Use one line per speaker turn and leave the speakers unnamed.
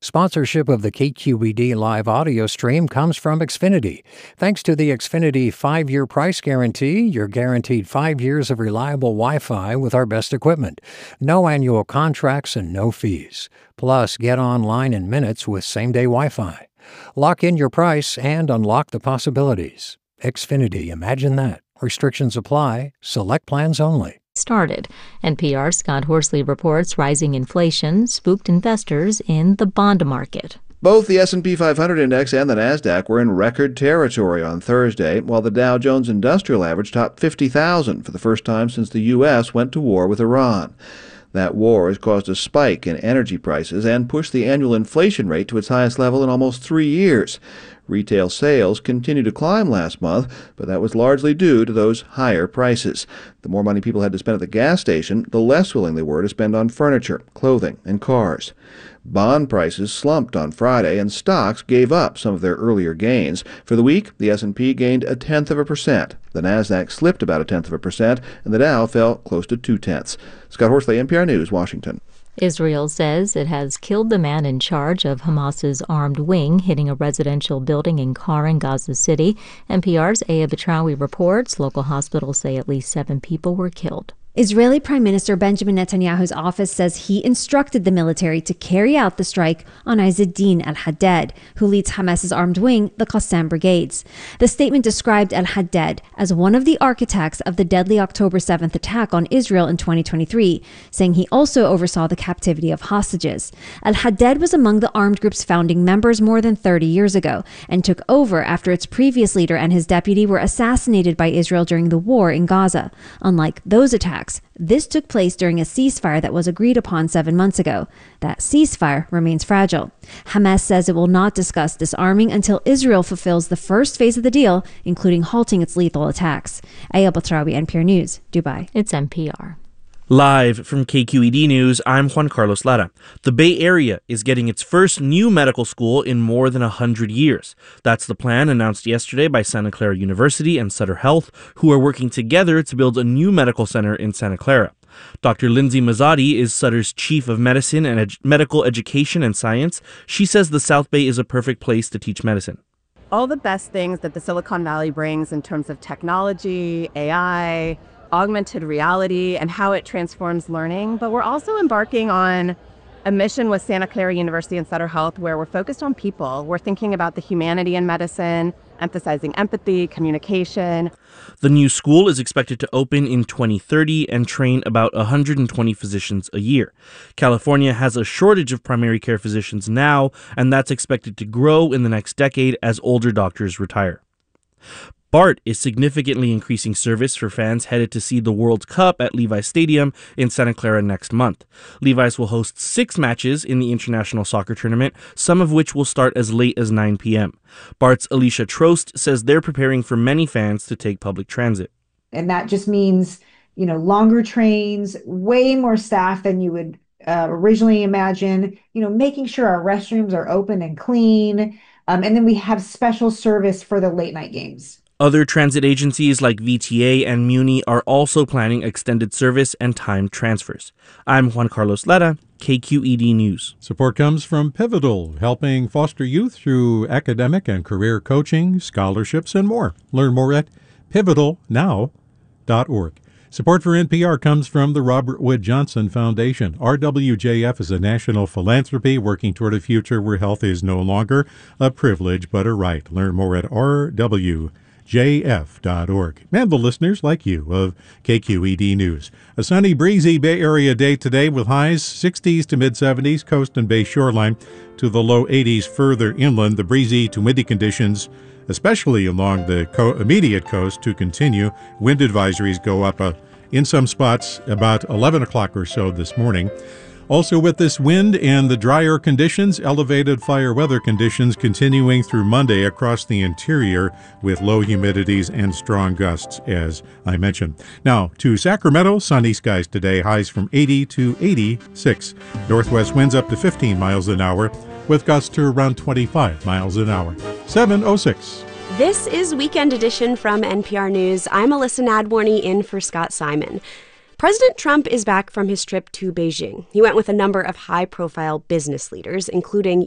Sponsorship of the KQED live audio stream comes from Xfinity. Thanks to the Xfinity 5-year price guarantee, you're guaranteed 5 years of reliable Wi-Fi with our best equipment. No annual contracts and no fees. Plus, get online in minutes with same-day Wi-Fi. Lock in your price and unlock the possibilities. Xfinity, imagine that. Restrictions apply. Select plans only.
Started. NPR's Scott Horsley reports rising inflation spooked investors in the bond market.
Both the S&P 500 index and the Nasdaq were in record territory on Thursday, while the Dow Jones Industrial Average topped 50,000 for the first time since the U.S. went to war with Iran. That war has caused a spike in energy prices and pushed the annual inflation rate to its highest level in almost 3 years. Retail sales continued to climb last month, but that was largely due to those higher prices. The more money people had to spend at the gas station, the less willing they were to spend on furniture, clothing, and cars. Bond prices slumped on Friday, and stocks gave up some of their earlier gains. For the week, the S&P gained 0.1%. The Nasdaq slipped about 0.1%, and the Dow fell close to 0.2. Scott Horsley, NPR News, Washington.
Israel says it has killed the man in charge of Hamas's armed wing, hitting a residential building in Khan, Gaza City. NPR's Aya Batrawi reports local hospitals say at least 7 people were killed.
Israeli Prime Minister Benjamin Netanyahu's office says he instructed the military to carry out the strike on Izzeddin al-Haddad, who leads Hamas's armed wing, the Qassam Brigades. The statement described al-Haddad as one of the architects of the deadly October 7th attack on Israel in 2023, saying he also oversaw the captivity of hostages. Al-Haddad was among the armed group's founding members more than 30 years ago and took over after its previous leader and his deputy were assassinated by Israel during the war in Gaza. Unlike those attacks, this took place during a ceasefire that was agreed upon 7 months ago. That ceasefire remains fragile. Hamas says it will not discuss disarming until Israel fulfills the first phase of the deal, including halting its lethal attacks. Aya Batrawi, NPR News, Dubai.
It's NPR.
Live from KQED News, I'm Juan Carlos Lara. The Bay Area is getting its first new medical school in more than 100 years. That's the plan announced yesterday by Santa Clara University and Sutter Health, who are working together to build a new medical center in Santa Clara. Dr. Lindsay Mazzotti is Sutter's Chief of Medicine and Medical Education and Science. She says the South Bay is a perfect place to teach medicine.
All the best things that the Silicon Valley brings in terms of technology, AI, augmented reality, and how it transforms learning. But we're also embarking on a mission with Santa Clara University and Sutter Health where we're focused on people. We're thinking about the humanity in medicine, emphasizing empathy, communication.
The new school is expected to open in 2030 and train about 120 physicians a year. California has a shortage of primary care physicians now, and that's expected to grow in the next decade as older doctors retire. BART is significantly increasing service for fans headed to see the World Cup at Levi's Stadium in Santa Clara next month. Levi's will host 6 matches in the International Soccer Tournament, some of which will start as late as 9 p.m. BART's Alicia Trost says they're preparing for many fans to take public transit.
And that just means, longer trains, way more staff than you would originally imagine, making sure our restrooms are open and clean. And then we have special service for the late night games.
Other transit agencies like VTA and Muni are also planning extended service and time transfers. I'm Juan Carlos Lara, KQED News.
Support comes from Pivotal, helping foster youth through academic and career coaching, scholarships, and more. Learn more at pivotalnow.org. Support for NPR comes from the Robert Wood Johnson Foundation. RWJF is a national philanthropy working toward a future where health is no longer a privilege but a right. Learn more at rwjf.org. And the listeners like you of KQED News. A sunny, breezy Bay Area day today with highs 60s to mid-70s, coast and bay shoreline, to the low 80s further inland. The breezy to windy conditions, especially along the immediate coast, to continue. Wind advisories go up in some spots about 11 o'clock or so this morning. Also with this wind and the drier conditions, elevated fire weather conditions continuing through Monday across the interior with low humidities and strong gusts, as I mentioned. Now to Sacramento, sunny skies today, highs from 80 to 86. Northwest winds up to 15 miles an hour with gusts to around 25 miles an hour. 7:06.
This is Weekend Edition from NPR News. I'm Alyssa Nadworny in for Scott Simon. President Trump is back from his trip to Beijing. He went with a number of high-profile business leaders, including